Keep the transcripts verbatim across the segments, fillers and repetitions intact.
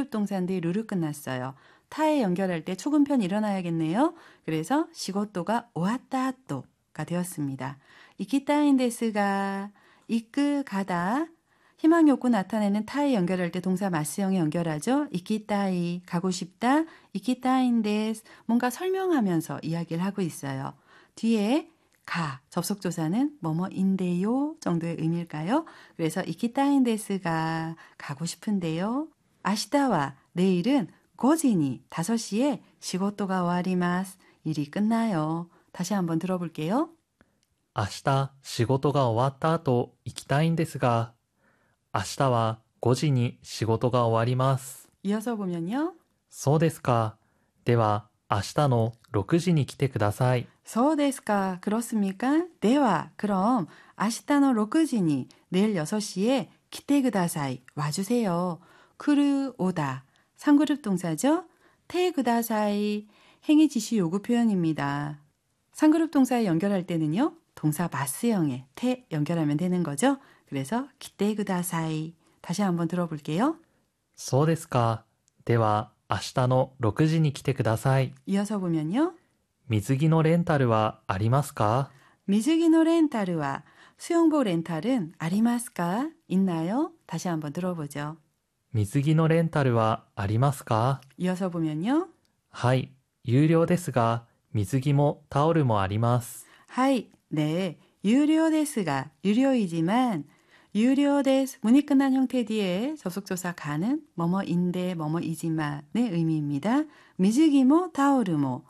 상그룹 동사인데 루루 끝났어요. 타에 연결할 때 초급편 일어나야겠네요. 그래서 시고토가 오왔다 또가 되었습니다. 이키타인 데스가 이끄 가다 희망 욕구 나타내는 타에 연결할 때 동사 마스형에 연결하죠. 이키타이 가고 싶다. 이키타인 데스 뭔가 설명하면서 이야기를 하고 있어요. 뒤에 가 접속조사는 뭐뭐인데요 정도의 의미일까요? 그래서 이키타인 데스가 가고 싶은데요. 아시다와 내일은 고지니 다섯 시에 시고토가 와리마스 일이 끝나요. 다시 한번 들어볼게요. 明日仕事が終わった後行きたいんですが、明日はごじに仕事が終わります。 이어서 보면요. そうですか。では明日のろくじに来てください。 そうですか. 그렇습니까? 대화. 그럼 아시타노 로크지니 내일 여섯 시에 기대 그다사이 와주세요. 크르 오다. 상그룹 동사죠. 테 그다사이 행위 지시 요구 표현입니다. 상그룹 동사에 연결할 때는요. 동사 마스형에 테 연결하면 되는 거죠. 그래서 기대 그다사이. 다시 한번 들어볼게요. そうですか。では明日のろくじに来てください。 이어서 보면요. 水着のレンタルはありますか? 미즈기노 렌타르와 수영복 렌탈은 아리마스까? 있나요? 다시 한번 들어보죠. 水着のレンタルはありますか? 이어서 보면요. はい、有料ですが、水着もタオルもあります。 하이, 네, 유료です가 유료이지만 유료です 문이 끝난 형태 뒤에 접속조사 가는 뭐뭐인데 뭐뭐이지만의 의미입니다. 미즈기모 타오르모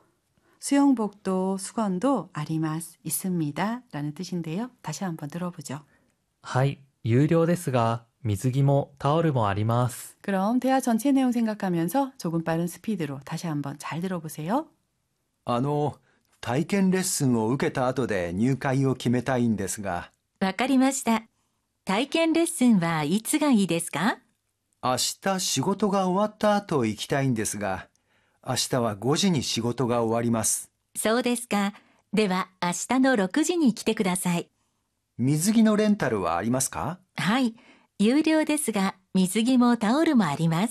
수영복도 수건도 아리마스 있습니다 라는 뜻인데요. 다시 한번 들어보죠. はい、有料ですが、水着もタオルもあります。 그럼 대화 전체 내용 생각하면서 조금 빠른 스피드로 다시 한번 잘 들어보세요. あの、体験レッスンを受けた後で入会を決めたいんですが。 わかりました。体験レッスンはいつがいいですか？ 明日仕事が終わった後行きたいんですが、明日はごじに仕事が終わります。 そうですか。では明日のろくじに来てください。 水着のレンタルはありますか？ はい、有料ですが、水着もタオルもあります。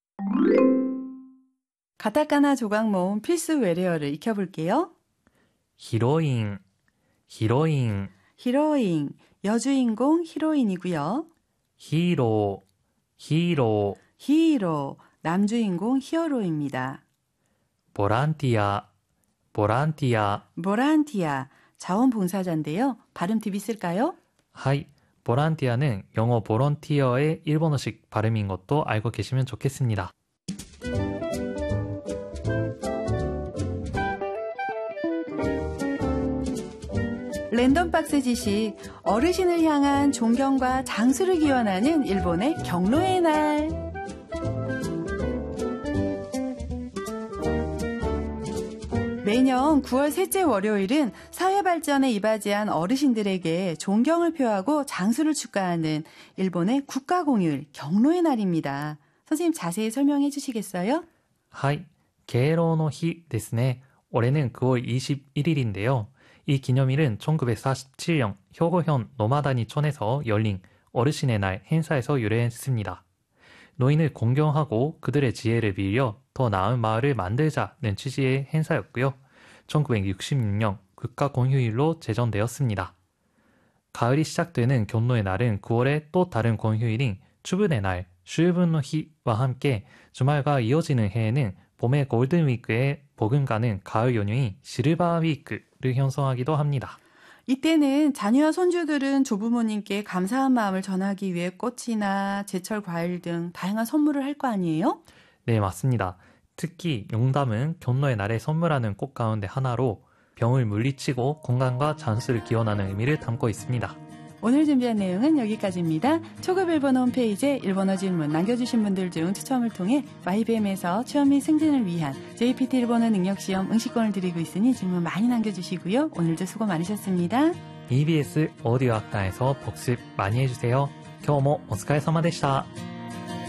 가타카나 조각 모음 필수 외래어를 익혀볼게요. ヒロイン、ヒロイン、 히로인, 여주인공 히로인이고요. ヒーロー、ヒーロー、 히로, 남주인공 히어로입니다. ボランティア、ボランティア。 보란티아, 자원봉사자인데요. 발음 팁 있을까요? はい、ボランティア는 영어 보런티어의 일본어식 발음인 것도 알고 계시면 좋겠습니다. 랜덤박스 지식, 어르신을 향한 존경과 장수를 기원하는 일본의 경로의 날. 매년 구월 셋째 월요일은 사회발전에 이바지한 어르신들에게 존경을 표하고 장수를 축하하는 일본의 국가공휴일 경로의 날입니다. 선생님 자세히 설명해 주시겠어요? はい、敬老の日ですね。 올해는 구월 이십일일인데요. 이 기념일은 천구백사십칠 년 효고현 노마다니촌에서 열린 어르신의 날 행사에서 유래했습니다. 노인을 공경하고 그들의 지혜를 빌려 더 나은 마을을 만들자는 취지의 행사였고요. 천구백육십육 년 국가공휴일로 제정되었습니다. 가을이 시작되는 경로의 날은 구월의 또 다른 공휴일인 추분의 날, 슈분노히와 함께 주말과 이어지는 해에는 봄의 골든위크에 버금가는 가을 연휴인 실바위크를 형성하기도 합니다. 이때는 자녀와 손주들은 조부모님께 감사한 마음을 전하기 위해 꽃이나 제철 과일 등 다양한 선물을 할 거 아니에요? 네, 맞습니다. 특히 용담은 경로의 날에 선물하는 꽃 가운데 하나로 병을 물리치고 건강과 장수를 기원하는 의미를 담고 있습니다. 오늘 준비한 내용은 여기까지입니다. 초급 일본어 홈페이지에 일본어 질문 남겨주신 분들 중 추첨을 통해 와이비엠에서 취업 및 승진을 위한 제이피티 일본어 능력시험 응시권을 드리고 있으니 질문 많이 남겨주시고요. 오늘도 수고 많으셨습니다. 이비에스 오디오 학과에서 복습 많이 해주세요. 今日もお疲れ様でした。